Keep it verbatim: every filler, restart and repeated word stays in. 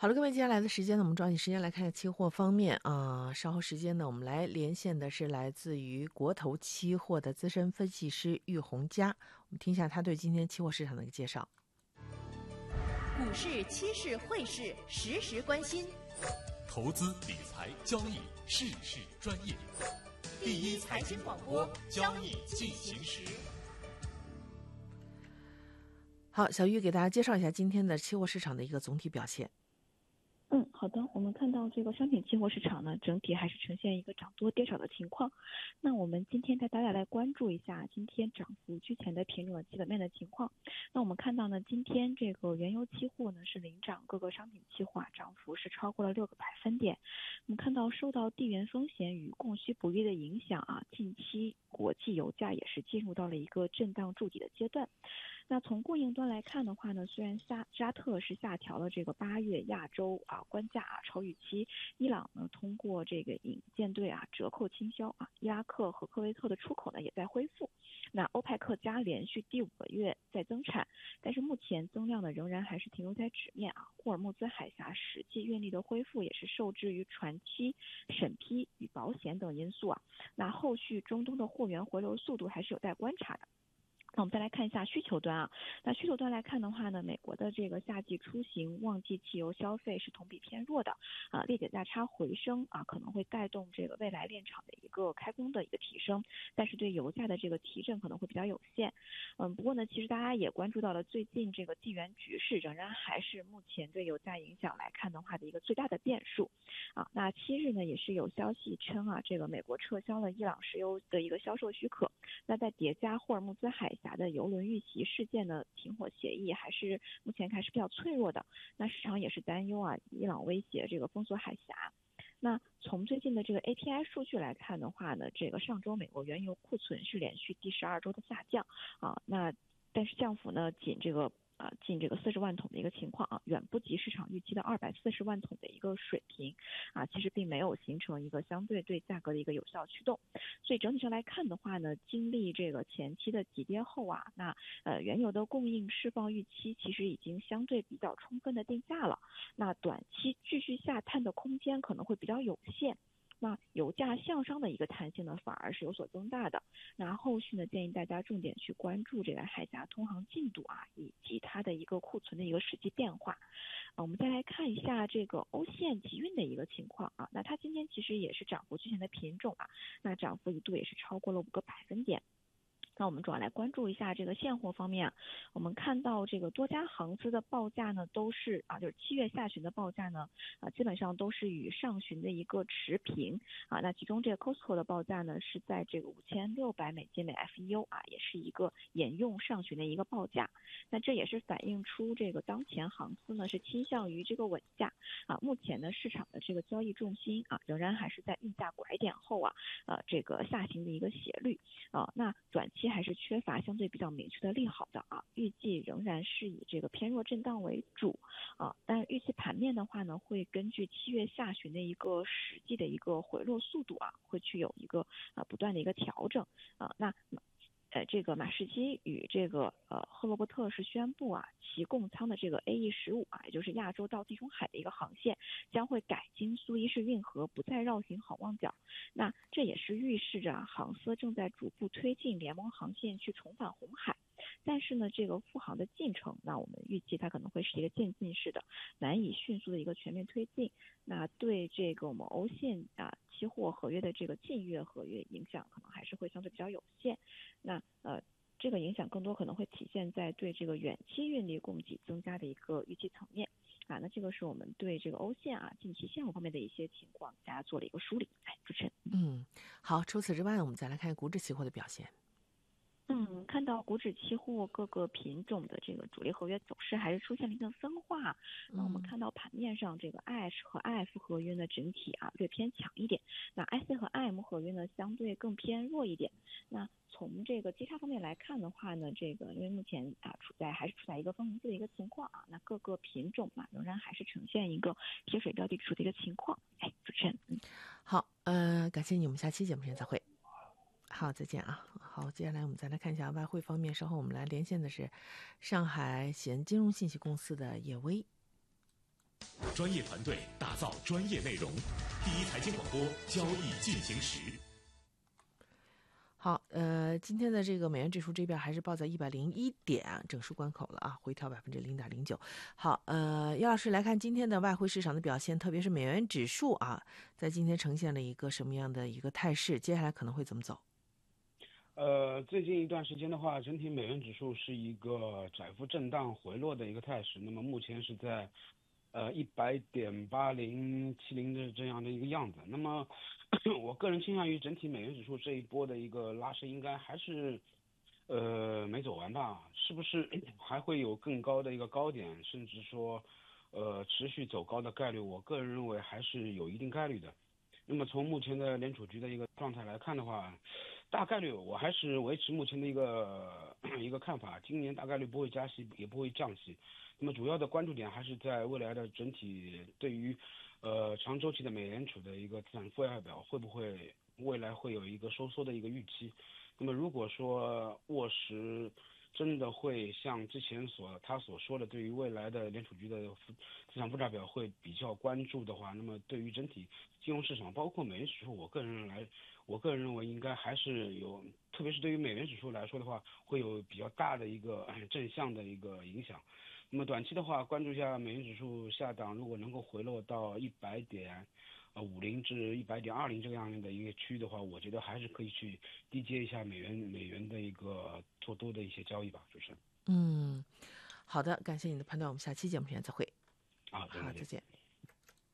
好了，各位，接下来的时间呢，我们抓紧时间来看期货方面啊、呃稍后时间呢，我们来连线的是来自于国投期货的资深分析师玉红佳，我们听一下他对今天期货市场的一个介绍。 股市、期市、汇市，时时关心。 投资理财交易，事事专业。第一财经广播，交易进行时。 好，小玉给大家介绍一下今天的期货市场的一个总体表现。 嗯，好的。我们看到这个商品期货市场呢，整体还是呈现一个涨多跌少的情况。那我们今天带大家来关注一下今天涨幅居前的品种的基本面的情况。那我们看到呢，今天这个原油期货呢是领涨各个商品期货啊，涨幅是超过了六个百分点。我们看到受到地缘风险与供需不利的影响啊，近期国际油价也是进入到了一个震荡筑底的阶段。那从供应端来看的话呢，虽然沙沙特是下调了这个八月亚洲啊关价啊超预期，伊朗呢通过这个引舰队啊折扣倾销啊，伊拉克和科威特的出口呢也在恢复。那欧派克加连续第五个月在增产，但是目前增量呢仍然还是停留在纸面啊。霍尔木兹海峡实际运力的恢复也是受制于船期、审批与保险等因素啊。那后续中东的货源回流速度还是有待观察的。那我们再来看一下需求端啊，那需求端来看的话呢，美国的这个夏季出行旺季汽油消费是同比偏弱的啊，裂解价差回升啊，可能会带动这个未来炼厂的一个开工的一个提升，但是对油价的这个提振可能会比较有限。嗯，不过呢，其实大家也关注到了最近这个地缘局势仍然还是目前对油价影响来看的话的一个最大的变数啊。那七日呢也是有消息称啊，这个美国撤销了伊朗石油的一个销售许可，那在叠加霍尔木兹海峡的油轮遇袭事件的停火协议还是目前还是比较脆弱的，那市场也是担忧啊，伊朗威胁这个封锁海峡。那从最近的这个 A P I 数据来看的话呢，这个上周美国原油库存是连续第十二周的下降啊，那但是降幅呢仅这个啊，近这个四十万桶的一个情况啊，远不及市场预期的二百四十万桶的一个水平啊，其实并没有形成一个相对对价格的一个有效驱动。所以整体上来看的话呢，经历这个前期的急跌后啊，那呃原油的供应释放预期其实已经相对比较充分的定下了，那短期继续下探的空间可能会比较有限。那油价向上的一个弹性呢，反而是有所增大的。那后续呢，建议大家重点去关注这个海峡通航进度啊，以及它的一个库存的一个实际变化。啊，我们再来看一下这个欧线集运的一个情况啊，那它今天其实也是涨幅居前的品种啊，那涨幅一度也是超过了五个百分点。那我们主要来关注一下这个现货方面啊，我们看到这个多家航司的报价呢都是啊，就是七月下旬的报价呢啊，基本上都是与上旬的一个持平啊。那其中这个 Costco 的报价呢是在这个五千六百美金每 F E U 啊，也是一个沿用上旬的一个报价。那这也是反映出这个当前航司呢是倾向于这个稳价啊。目前呢市场的这个交易重心啊，仍然还是在运价拐点后啊，呃这个下行的一个斜率啊。那短期还是缺乏相对比较明确的利好的啊，预计仍然是以这个偏弱震荡为主啊，但预期盘面的话呢，会根据七月下旬的一个实际的一个回落速度啊，会去有一个啊不断的一个调整啊。那呃，这个马士基与这个呃赫罗伯特是宣布啊，其共仓的这个 A E 十五啊，也就是亚洲到地中海的一个航线，将会改经苏伊士运河，不再绕行好望角。那这也是预示着啊，航司正在逐步推进联盟航线去重返红海。但是呢，这个复航的进程，那我们预计它可能会是一个渐进式的，难以迅速的一个全面推进。那对这个我们欧线啊期货合约的这个近月合约影响，可能还是会相对比较有限。那呃，这个影响更多可能会体现在对这个远期运力供给增加的一个预期层面。啊，那这个是我们对这个欧线啊近期现货方面的一些情况，大家做了一个梳理。哎，主持人。 嗯，好。除此之外，我们再来看股指期货的表现。 嗯，看到股指期货各个品种的这个主力合约走势还是出现了一定分化。那我们看到盘面上这个 I H 和 I F 合约呢整体啊略偏强一点，那 I C 和 I M 合约呢相对更偏弱一点。那从这个基差方面来看的话呢，这个因为目前啊处在还是处在一个分红期的一个情况啊，那各个品种嘛仍然还是呈现一个贴水标的指数的一个情况。哎，主持人，嗯， 好，呃，感谢你，我们下期节目时间再会。好，再见啊！好，接下来我们再来看一下外汇方面。稍后我们来连线的是上海咸金融信息公司的叶威。 专业团队打造专业内容，第一财经广播，交易进行时。 好，呃，今天的这个美元指数这边还是报在一百零一点整数关口了啊，回调百分之零点零九。好，呃，姚老师来看今天的外汇市场的表现，特别是美元指数啊，在今天呈现了一个什么样的一个态势？接下来可能会怎么走？ 呃，最近一段时间的话，整体美元指数是一个窄幅震荡回落的一个态势。那么目前是在呃一百点八零七零的这样的一个样子。那么我个人倾向于整体美元指数这一波的一个拉升，应该还是呃没走完吧？是不是还会有更高的一个高点，甚至说呃持续走高的概率？我个人认为还是有一定概率的。那么从目前的联储局的一个状态来看的话，大概率我还是维持目前的一个一个看法，今年大概率不会加息，也不会降息。那么主要的关注点还是在未来的整体对于呃长周期的美联储的一个资产负债表会不会未来会有一个收缩的一个预期。那么如果说沃实真的会像之前所他所说的，对于未来的联储局的资产负债表会比较关注的话，那么对于整体金融市场，包括美元指数，我个人来，我个人认为应该还是有，特别是对于美元指数来说的话，会有比较大的一个正向的一个影响。那么短期的话，关注一下美元指数下档，如果能够回落到一百点。呃，五零至一百点二零这个样的一个区域的话，我觉得还是可以去低接一下美元美元的一个做多的一些交易吧，主持人。 嗯，好的，感谢你的判断，我们下期节目时间再会。 啊， 好，再见。